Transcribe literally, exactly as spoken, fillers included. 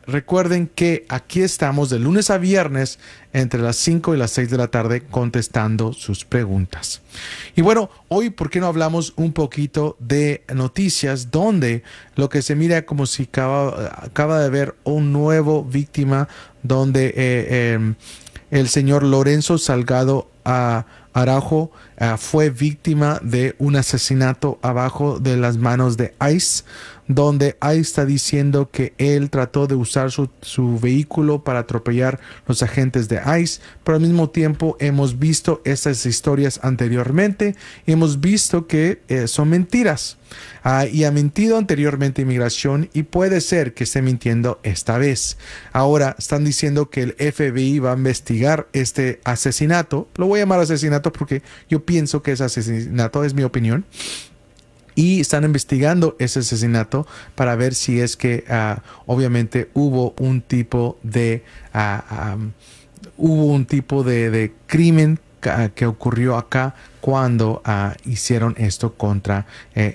recuerden que aquí estamos de lunes a viernes entre las cinco y las seis de la tarde contestando sus preguntas. Y bueno, hoy, ¿por qué no hablamos un poquito de noticias donde lo que se mira como si acaba, acaba de haber un nuevo víctima donde eh, eh, el señor Lorenzo Salgado uh, Araujo uh, fue víctima de un asesinato abajo de las manos de ICE, donde ICE está diciendo que él trató de usar su, su vehículo para atropellar los agentes de ICE, pero al mismo tiempo hemos visto estas historias anteriormente y hemos visto que eh, son mentiras. Uh, y ha mentido anteriormente inmigración y puede ser que esté mintiendo esta vez. Ahora están diciendo que el F B I va a investigar este asesinato. Lo voy a llamar asesinato porque yo pienso que es asesinato, es mi opinión. Y están investigando ese asesinato para ver si es que uh, obviamente hubo un tipo de uh, um, hubo un tipo de, de crimen que ocurrió acá cuando uh, hicieron esto contra eh,